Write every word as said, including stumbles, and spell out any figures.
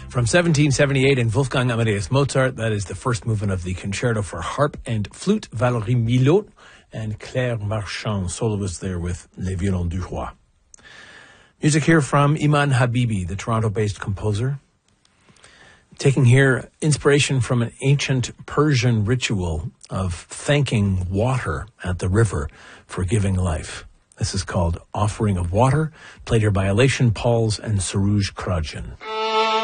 From seventeen seventy-eight in Wolfgang Amadeus Mozart, that is the first movement of the Concerto for Harp and Flute. Valérie Milhaud and Claire Marchand, soloists there with Les Violons du Roi. Music here from Iman Habibi, the Toronto-based composer. Taking here inspiration from an ancient Persian ritual of thanking water at the river for giving life. This is called Offering of Water, played here by Elation Pauls and Sarouj Kradjian.